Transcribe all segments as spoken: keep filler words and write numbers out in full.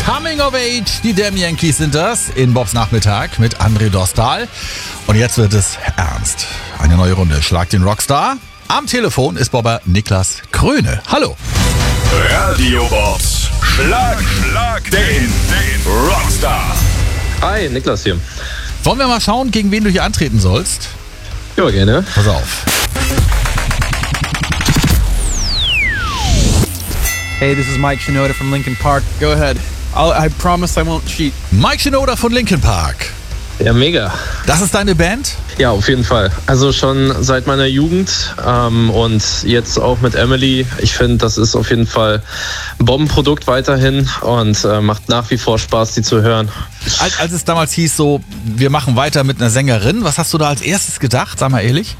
Coming of Age, die Damn Yankees sind das, in Bobs Nachmittag mit André Dostal. Und jetzt wird es ernst. Eine neue Runde, Schlag den Rockstar. Am Telefon ist Bobber Niklas Kröne. Hallo. Radio Bobs, Schlag, Schlag den, den Rockstar. Hi, Niklas hier. Wollen wir mal schauen, gegen wen du hier antreten sollst? Ja, gerne. Pass auf. Hey, this is Mike Shinoda from Linkin Park. Go ahead. I'll, I promise I won't cheat. Mike Shinoda von Linkin Park. Ja, mega. Das ist deine Band? Ja, auf jeden Fall. Also schon seit meiner Jugend ähm, und jetzt auch mit Emily. Ich finde, das ist auf jeden Fall ein Bombenprodukt weiterhin und äh, macht nach wie vor Spaß, die zu hören. Als, als es damals hieß so, wir machen weiter mit einer Sängerin, was hast du da als erstes gedacht, sag mal ehrlich?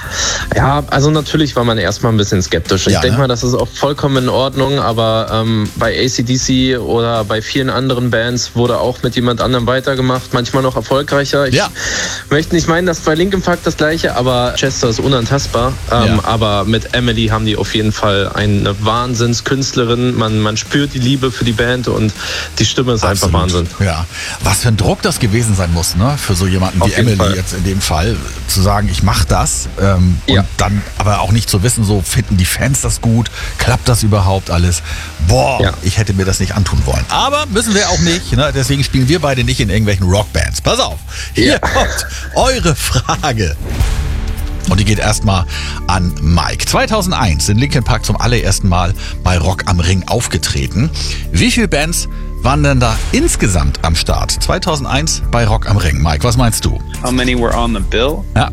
Ja, also natürlich war man erstmal ein bisschen skeptisch. Ich Ja, denke ne? mal, das ist auch vollkommen in Ordnung, aber ähm, bei A C D C oder bei vielen anderen Bands wurde auch mit jemand anderem weitergemacht, manchmal noch erfolgreicher. Ich Ja. möchte nicht meinen, dass bei Linkin Park das Gleiche, aber Chester ist unantastbar. Ähm, Ja. Aber mit Emily haben die auf jeden Fall eine Wahnsinnskünstlerin. Man, man spürt die Liebe für die Band und die Stimme ist einfach Wahnsinn. Ja. Was für ein Druck das gewesen sein muss, ne? Für so jemanden Auf wie jeden Emily Fall. jetzt in dem Fall, zu sagen, ich mach das ähm, Ja. und dann aber auch nicht zu wissen, so finden die Fans das gut, klappt das überhaupt alles? Boah, Ja. ich hätte mir das nicht antun wollen. Aber müssen wir auch nicht, ne? Deswegen spielen wir beide nicht in irgendwelchen Rockbands. Pass auf, hier Ja. kommt eure Frage. Und die geht erstmal an Mike. zweitausendeins sind Linkin Park zum allerersten Mal bei Rock am Ring aufgetreten. Wie viele Bands waren denn da insgesamt am Start? zweitausendeins bei Rock am Ring. Mike, was meinst du? How many were on the bill? Ja,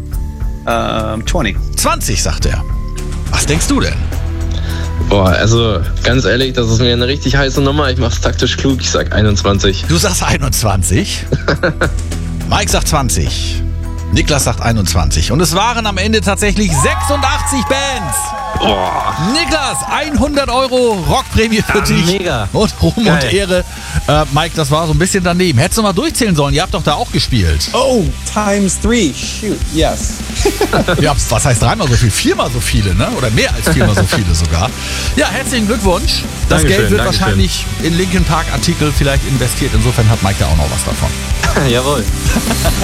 Um, twenty. zwanzig, sagt er. Was denkst du denn? Boah, also ganz ehrlich, das ist mir eine richtig heiße Nummer. Ich mach's taktisch klug, ich sag einundzwanzig. Du sagst einundzwanzig. Mike sagt zwanzig. Niklas sagt einundzwanzig. Und es waren am Ende tatsächlich sechsundachtzig Bands. Boah. Niklas, hundert Euro Rockprämie für Ja, dich. mega. Und Ruhm Geil. und Ehre. Äh, Mike, das war so ein bisschen daneben. Hättest du mal durchzählen sollen. Ihr habt doch da auch gespielt. Oh, times three. Shoot, yes. Ja, was heißt dreimal so viel? Viermal so viele, ne? Oder mehr als viermal so viele sogar. Ja, herzlichen Glückwunsch. Das Dankeschön, Geld wird Dankeschön. wahrscheinlich in Linkin Park Artikel vielleicht investiert. Insofern hat Mike da auch noch was davon. Jawohl.